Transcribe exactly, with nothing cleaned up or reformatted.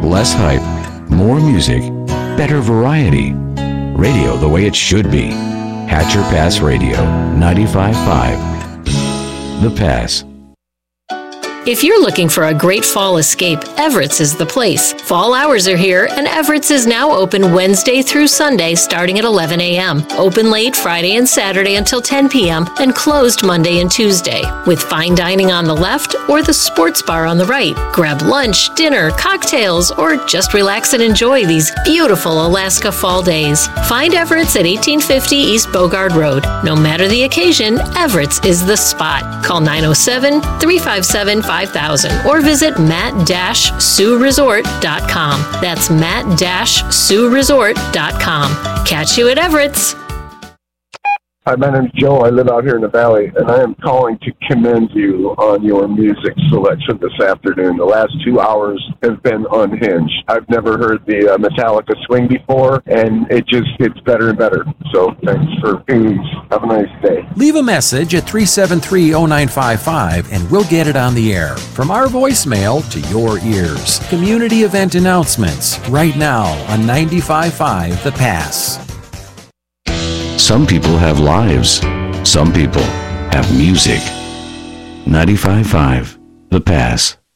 less hype, more music, better variety. Radio the way it should be. Hatcher Pass Radio, ninety-five point five. The Pass. If you're looking for a great fall escape, Everett's is the place. Fall hours are here, and Everett's is now open Wednesday through Sunday starting at eleven a.m. Open late Friday and Saturday until ten p.m. and closed Monday and Tuesday. With fine dining on the left or the sports bar on the right. Grab lunch, dinner, cocktails, or just relax and enjoy these beautiful Alaska fall days. Find Everett's at eighteen fifty East Bogard Road. No matter the occasion, Everett's is the spot. Call nine oh seven, three five seven, five thousand or visit matt dash sioux resort dot com. That's matt dash sioux resort dot com. Catch you at Everett's. Hi, my name's Joe. I live out here in the valley, and I am calling to commend you on your music selection this afternoon. The last two hours have been unhinged. I've never heard the uh, Metallica swing before, and it just gets better and better. So thanks for being. Have a nice day. Leave a message at three seven three, oh nine five five, and we'll get it on the air. From our voicemail to your ears. Community event announcements right now on ninety-five point five The Pass. Some people have lives. Some people have music. ninety-five point five The Pass.